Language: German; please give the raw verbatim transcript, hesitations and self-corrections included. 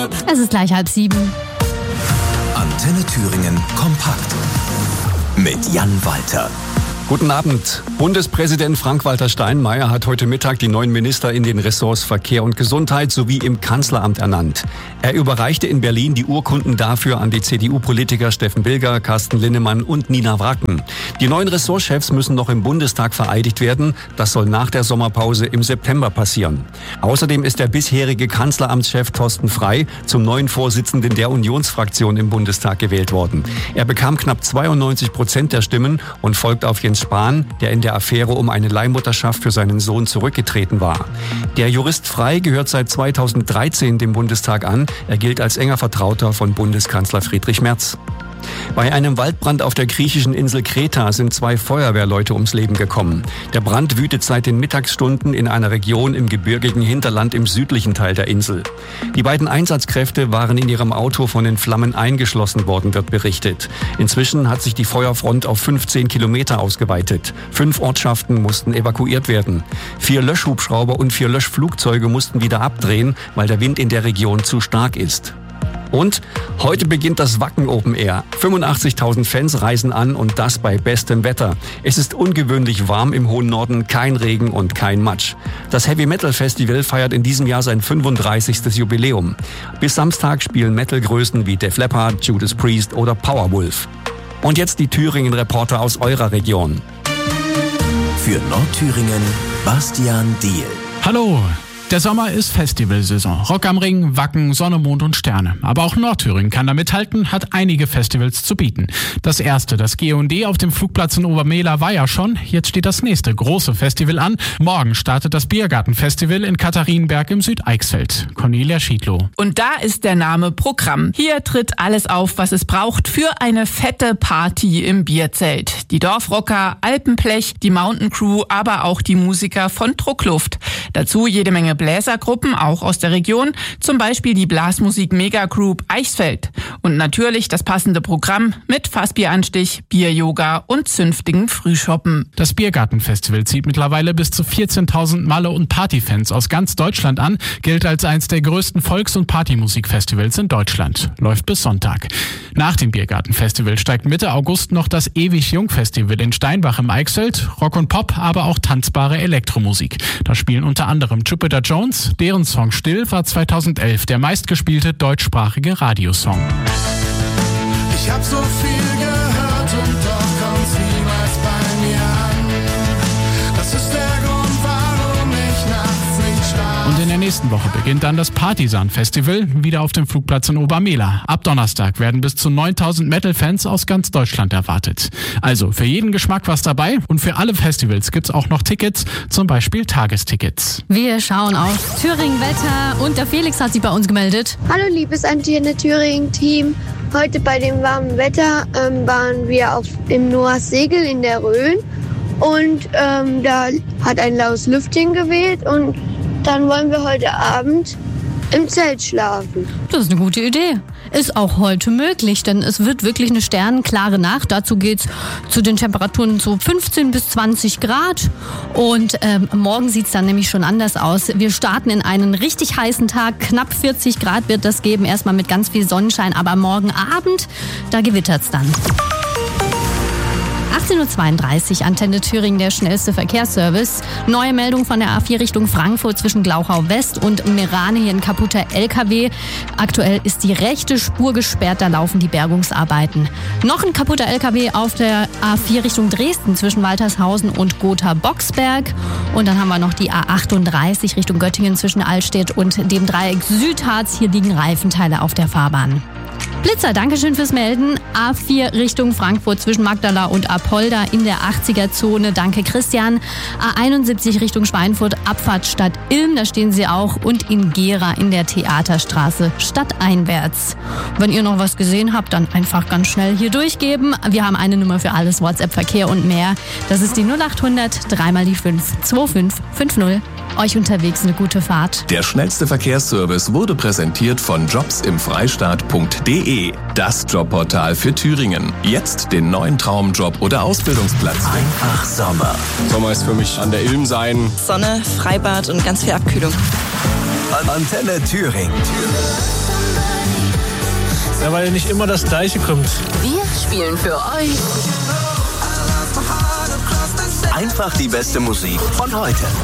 Es ist gleich halb sieben. Antenne Thüringen kompakt mit Jan Walter. Guten Abend. Bundespräsident Frank-Walter Steinmeier hat heute Mittag die neuen Minister in den Ressorts Verkehr und Gesundheit sowie im Kanzleramt ernannt. Er überreichte in Berlin die Urkunden dafür an die C D U-Politiker Steffen Bilger, Carsten Linnemann und Nina Wracken. Die neuen Ressortchefs müssen noch im Bundestag vereidigt werden. Das soll nach der Sommerpause im September passieren. Außerdem ist der bisherige Kanzleramtschef Thorsten Frey zum neuen Vorsitzenden der Unionsfraktion im Bundestag gewählt worden. Er bekam knapp zweiundneunzig Prozent der Stimmen und folgt auf Jens Spahn, der in der Affäre um eine Leihmutterschaft für seinen Sohn zurückgetreten war. Der Jurist Frey gehört seit zweitausenddreizehn dem Bundestag an. Er gilt als enger Vertrauter von Bundeskanzler Friedrich Merz. Bei einem Waldbrand auf der griechischen Insel Kreta sind zwei Feuerwehrleute ums Leben gekommen. Der Brand wütet seit den Mittagsstunden in einer Region im gebirgigen Hinterland im südlichen Teil der Insel. Die beiden Einsatzkräfte waren in ihrem Auto von den Flammen eingeschlossen worden, wird berichtet. Inzwischen hat sich die Feuerfront auf fünfzehn Kilometer ausgeweitet. Fünf Ortschaften mussten evakuiert werden. Vier Löschhubschrauber und vier Löschflugzeuge mussten wieder abdrehen, weil der Wind in der Region zu stark ist. Und heute beginnt das Wacken Open Air. fünfundachtzigtausend Fans reisen an und das bei bestem Wetter. Es ist ungewöhnlich warm im hohen Norden, kein Regen und kein Matsch. Das Heavy Metal Festival feiert in diesem Jahr sein fünfunddreißigstes Jubiläum. Bis Samstag spielen Metal-Größen wie Def Leppard, Judas Priest oder Powerwolf. Und jetzt die Thüringen-Reporter aus eurer Region. Für Nordthüringen Bastian Diehl. Hallo! Der Sommer ist Festivalsaison. Rock am Ring, Wacken, Sonne, Mond und Sterne. Aber auch Nordthüringen kann da mithalten, hat einige Festivals zu bieten. Das erste, das G und D auf dem Flugplatz in Obermehla, war ja schon. Jetzt steht das nächste große Festival an. Morgen startet das Biergartenfestival in Katharinenberg im Südeichsfeld. Cornelia Schiedlow. Und da ist der Name Programm. Hier tritt alles auf, was es braucht für eine fette Party im Bierzelt. Die Dorfrocker, Alpenblech, die Mountain Crew, aber auch die Musiker von Druckluft. Dazu jede Menge Bläsergruppen, auch aus der Region, zum Beispiel die Blasmusik Megagroup Eichsfeld. Und natürlich das passende Programm mit Fassbieranstich, Bier-Yoga und zünftigen Frühschoppen. Das Biergartenfestival zieht mittlerweile bis zu vierzehntausend Malle- und Partyfans aus ganz Deutschland an, gilt als eines der größten Volks- und Partymusikfestivals in Deutschland. Läuft bis Sonntag. Nach dem Biergartenfestival steigt Mitte August noch das Ewig Jung Festival in Steinbach im Eichsfeld. Rock und Pop, aber auch tanzbare Elektromusik. Da spielen unter anderem Jupiter Jones. Deren Song Still war zweitausendelf der meistgespielte deutschsprachige Radiosong. Ich hab so viel gehört und doch kommt's niemals bei mir an. Das ist der Grund, warum ich nachts nicht schlafe. Und in der nächsten Woche beginnt dann das Partisan-Festival, wieder auf dem Flugplatz in Obermehla. Ab Donnerstag werden bis zu neuntausend Metal-Fans aus ganz Deutschland erwartet. Also für jeden Geschmack was dabei und für alle Festivals gibt's auch noch Tickets, zum Beispiel Tagestickets. Wir schauen auf Thüringen-Wetter und der Felix hat sich bei uns gemeldet. Hallo liebes Antenne Thüringen-Team. Heute bei dem warmen Wetter ähm, waren wir auf, im Noahs Segel in der Rhön und ähm, da hat ein laues Lüftchen gewählt und dann wollen wir heute Abend im Zelt schlafen. Das ist eine gute Idee. Ist auch heute möglich, denn es wird wirklich eine sternenklare Nacht. Dazu geht's zu den Temperaturen so fünfzehn bis zwanzig Grad. Und ähm, morgen sieht's dann nämlich schon anders aus. Wir starten in einen richtig heißen Tag. Knapp vierzig Grad wird das geben, erstmal mit ganz viel Sonnenschein. Aber morgen Abend, da gewittert's dann. achtzehn Uhr zweiunddreißig, Antenne Thüringen, der schnellste Verkehrsservice. Neue Meldung von der A vier Richtung Frankfurt zwischen Glauchau West und Meerane, hier ein kaputter L K W. Aktuell ist die rechte Spur gesperrt, da laufen die Bergungsarbeiten. Noch ein kaputter L K W auf der A vier Richtung Dresden zwischen Waltershausen und Gotha-Boxberg. Und dann haben wir noch die A achtunddreißig Richtung Göttingen zwischen Allstedt und dem Dreieck Südharz. Hier liegen Reifenteile auf der Fahrbahn. Blitzer, Dankeschön fürs Melden. A vier Richtung Frankfurt zwischen Magdala und Apolda in der achtziger-Zone. Danke, Christian. A einundsiebzig Richtung Schweinfurt, Abfahrt Stadt Ilm, da stehen sie auch. Und in Gera in der Theaterstraße stadteinwärts. Wenn ihr noch was gesehen habt, dann einfach ganz schnell hier durchgeben. Wir haben eine Nummer für alles, WhatsApp, Verkehr und mehr. Das ist die null achthundert, dreimal die fünf, zwei fünf fünf null. Euch unterwegs eine gute Fahrt. Der schnellste Verkehrsservice wurde präsentiert von jobs im freistaat punkt de. Das Jobportal für Thüringen. Jetzt den neuen Traumjob oder Ausbildungsplatz. Einfach Sommer. Sommer ist für mich an der Ilm sein. Sonne, Freibad und ganz viel Abkühlung. Antenne Thüringen. Ja, weil nicht immer das Gleiche kommt. Wir spielen für euch einfach die beste Musik von heute.